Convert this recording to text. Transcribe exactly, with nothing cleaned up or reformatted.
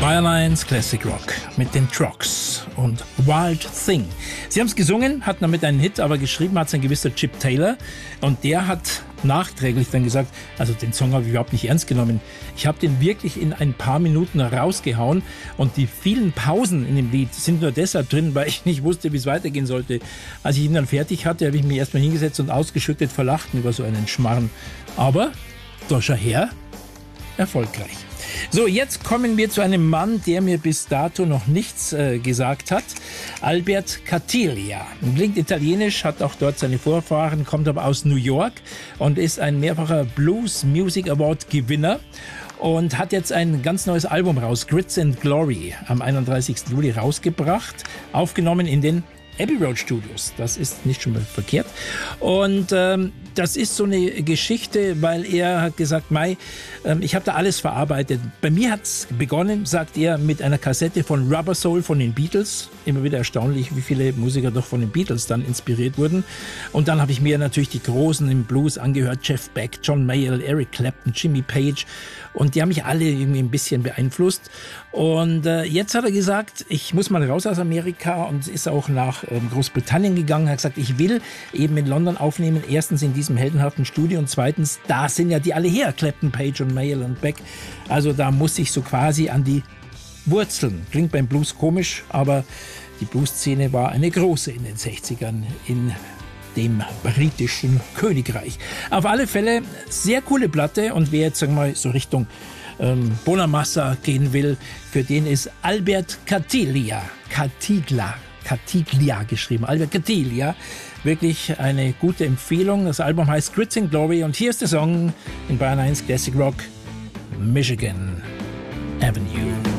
Bayern eins Classic Rock mit den Trucks und Wild Thing. Sie haben es gesungen, hatten damit einen Hit, aber geschrieben hat es ein gewisser Chip Taylor. Und der hat nachträglich dann gesagt, also den Song habe ich überhaupt nicht ernst genommen. Ich habe den wirklich in ein paar Minuten rausgehauen und die vielen Pausen in dem Lied sind nur deshalb drin, weil ich nicht wusste, wie es weitergehen sollte. Als ich ihn dann fertig hatte, habe ich mich erstmal hingesetzt und ausgeschüttet vor Lachen über so einen Schmarrn. Aber, Doscher her, erfolgreich. So, jetzt kommen wir zu einem Mann, der mir bis dato noch nichts äh, gesagt hat. Albert Cattiglia. Klingt italienisch, hat auch dort seine Vorfahren, kommt aber aus New York und ist ein mehrfacher Blues Music Award Gewinner. Und hat jetzt ein ganz neues Album raus, Grits and Glory, am einunddreißigsten Juli rausgebracht, aufgenommen in den Abbey Road Studios. Das ist nicht schon mal verkehrt. Und ähm, das ist so eine Geschichte, weil er hat gesagt, Mai, ähm, ich habe da alles verarbeitet. Bei mir hat's begonnen, sagt er, mit einer Kassette von Rubber Soul von den Beatles. Immer wieder erstaunlich, wie viele Musiker doch von den Beatles dann inspiriert wurden. Und dann habe ich mir natürlich die Großen im Blues angehört. Jeff Beck, John Mayall, Eric Clapton, Jimmy Page. Und die haben mich alle irgendwie ein bisschen beeinflusst. Und äh, jetzt hat er gesagt, ich muss mal raus aus Amerika und ist auch nach ähm, Großbritannien gegangen. Er hat gesagt, ich will eben in London aufnehmen. Erstens in diesem heldenhaften Studio und zweitens, da sind ja die alle her. Clapton, Page und Mayall und Beck. Also da muss ich so quasi an die Wurzeln. Klingt beim Blues komisch, aber die Blues-Szene war eine große in den sechzigern in dem britischen Königreich. Auf alle Fälle sehr coole Platte und wer jetzt sagen wir mal so Richtung ähm, Bonamassa gehen will, für den ist Albert Cattiglia, Cattiglia, Cattiglia geschrieben, Albert Cattiglia, wirklich eine gute Empfehlung. Das Album heißt Grits and Glory und hier ist der Song in Bayern eins Classic Rock, Michigan Avenue.